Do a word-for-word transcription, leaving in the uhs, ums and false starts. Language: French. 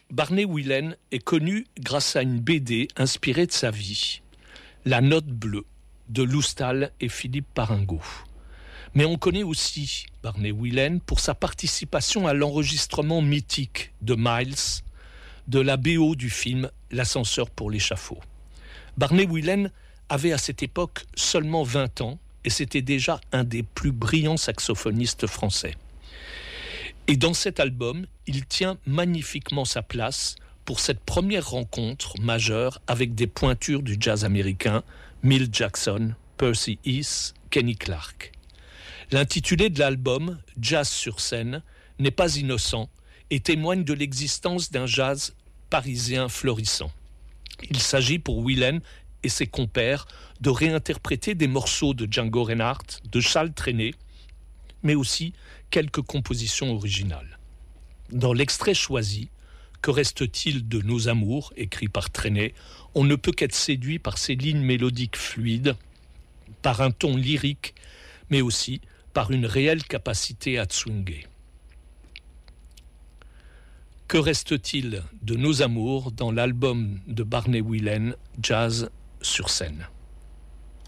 Barney Whelan est connu grâce à une B D inspirée de sa vie, La Note bleue, de Loustal et Philippe Paringot. Mais on connaît aussi Barney Whelan pour sa participation à l'enregistrement mythique de Miles de la B O du film L'ascenseur pour l'échafaud. Barney Whelan avait à cette époque seulement vingt ans et c'était déjà un des plus brillants saxophonistes français. Et dans cet album, il tient magnifiquement sa place pour cette première rencontre majeure avec des pointures du jazz américain, Milt Jackson, Percy Heath, Kenny Clarke. L'intitulé de l'album, Jazz sur scène, n'est pas innocent et témoigne de l'existence d'un jazz parisien florissant. Il s'agit pour Whelan et ses compères de réinterpréter des morceaux de Django Reinhardt, de Charles Trenet, mais aussi quelques compositions originales. Dans l'extrait choisi, Que reste-t-il de nos amours, écrit par Trenet, on ne peut qu'être séduit par ces lignes mélodiques fluides, par un ton lyrique, mais aussi par une réelle capacité à swinguer. Que reste-t-il de nos amours dans l'album de Barney Whelan, Jazz sur scène ?